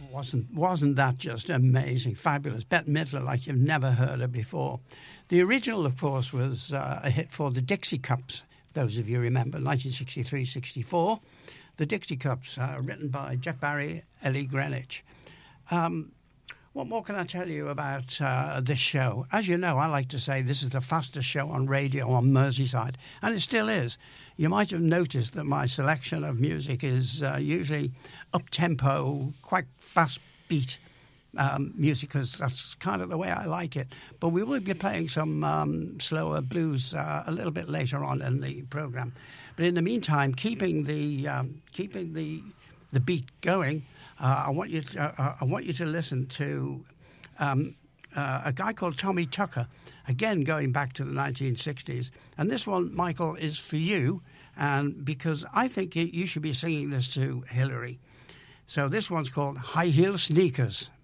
wasn't that just amazing, fabulous? Bette Midler like you've never heard her before. The original, of course, was a hit for the Dixie Cups, those of you remember, 1963-64. The Dixie Cups, written by Jeff Barry, Ellie Greenwich. What more can I tell you about this show? As you know, I like to say this is the fastest show on radio on Merseyside, and it still is. You might have noticed that my selection of music is usually up-tempo, quite fast-beat music, because that's kind of the way I like it. But we will be playing some slower blues a little bit later on in the programme. But in the meantime, keeping the beat going, I want you to listen to a guy called Tommy Tucker, again going back to the 1960s. And this one, Michael, is for you, and because I think you should be singing this to Hillary. So this one's called High Heel Sneakers.